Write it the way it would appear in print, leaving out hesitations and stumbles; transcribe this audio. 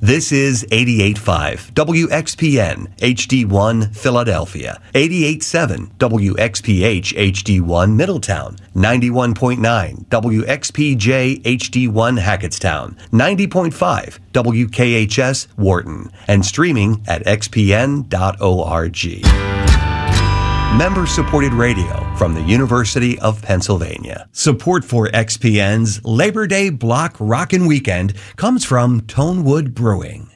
This is 88.5 WXPN HD1 Philadelphia, 88.7 WXPH HD1 Middletown, 91.9 WXPJ HD1 Hackettstown, 90.5 WKHS Wharton, and streaming at xpn.org. Member-supported radio from the University of Pennsylvania. Support for XPN's Labor Day Block Rockin' Weekend comes from Tonewood Brewing.